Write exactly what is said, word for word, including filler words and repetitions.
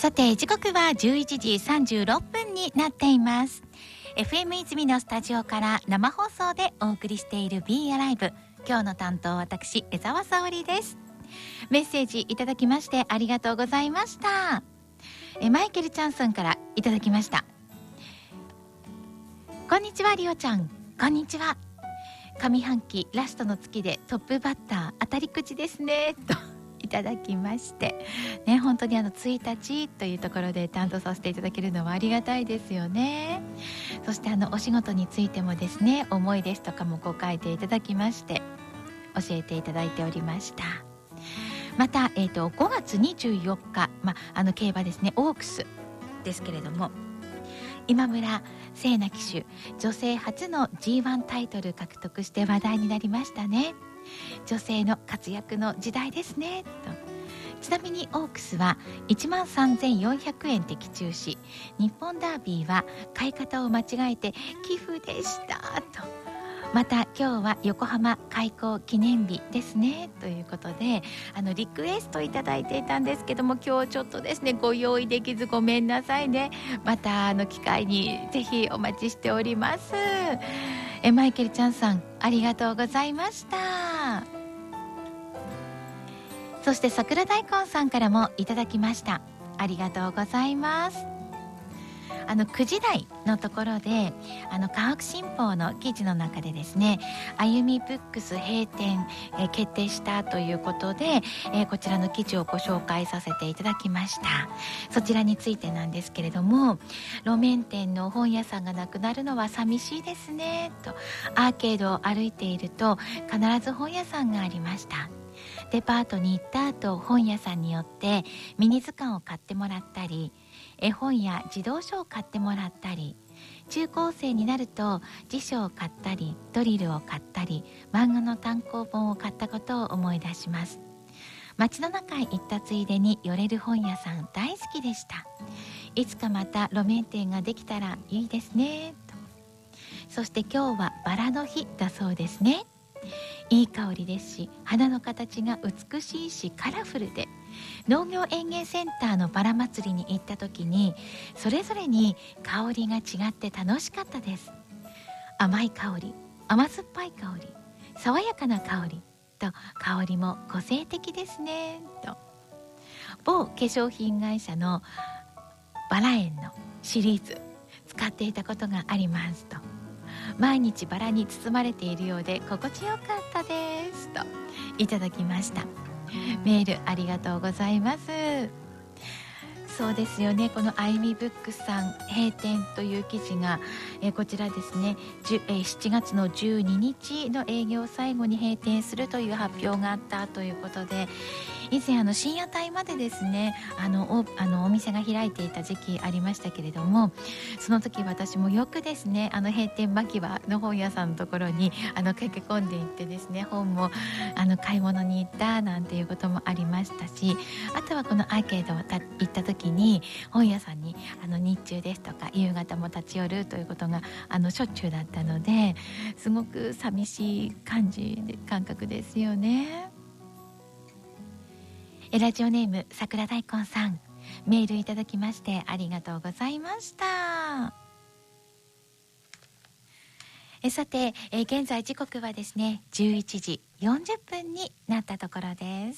さて時刻はじゅういちじさんじゅうろっぷんになっています。 エフエム 泉のスタジオから生放送でお送りしている Be Alive。 今日の担当私江澤沙織です。メッセージいただきましてありがとうございました。えマイケルチャンさんからいただきました。こんにちはリオちゃん、こんにちは。上半期ラストの月でトップバッター当たり口ですねといただきましてね、本当にあのついたちというところで担当させていただけるのはありがたいですよね。そしてあのお仕事についてもですね、思いですとかもこう書いていただきまして教えていただいておりました。また、えー、とごがつにじゅうよっか、ま、あの競馬ですね、オークスですけれども、今村聖奈騎手女性初の ジーワン タイトル獲得して話題になりましたね。女性の活躍の時代ですねと。ちなみにオークスはいちまんさんぜんよんひゃくえん的中し、日本ダービーは買い方を間違えて寄付でしたと。また今日は横浜開港記念日ですねということで、あのリクエストいただいていたんですけども、今日ちょっとですねご用意できずごめんなさいね。またあの機会にぜひお待ちしております。えマイケルちゃんさんありがとうございました。そして桜大根さんからもいただきました。ありがとうございます。あのくじ台のところであの科学新報の記事の中でですね、あゆみブックス閉店、えー、決定したということで、えー、こちらの記事をご紹介させていただきました。そちらについてなんですけれども、路面店の本屋さんがなくなるのは寂しいですねと。アーケードを歩いていると必ず本屋さんがありました。デパートに行った後、本屋さんによってミニ図鑑を買ってもらったり、絵本や児童書を買ってもらったり、中高生になると辞書を買ったりドリルを買ったり漫画の単行本を買ったことを思い出します。街の中へ行ったついでに寄れる本屋さん大好きでした。いつかまた路面店ができたらいいですねと。そして今日はバラの日だそうですね。いい香りですし、花の形が美しいしカラフルで、農業園芸センターのバラ祭りに行った時にそれぞれに香りが違って楽しかったです。甘い香り、甘酸っぱい香り、爽やかな香りと、香りも個性的ですねと。某化粧品会社のバラ園のシリーズ使っていたことがありますと。毎日バラに包まれているようで心地よかったですといただきました。メールありがとうございます。そうですよね、このあゆみブックスさん閉店という記事が、えー、こちらですね、えー、しちがつのじゅうににちの営業を最後に閉店するという発表があったということで、以前あの深夜帯までですね、あの お, あのお店が開いていた時期ありましたけれども、その時私もよくですね、あの閉店間際の本屋さんのところにあの駆け込んでいってですね、本もあの買い物に行ったなんていうこともありましたし、あとはこのアーケードを行った時に本屋さんにあの日中ですとか夕方も立ち寄るということがあのしょっちゅうだったので、すごく寂しい感じで感覚ですよね。えラジオネーム桜大根さん、メールいただきましてありがとうございました。えさてえ現在時刻はですねじゅういちじよんじゅっぷんになったところです。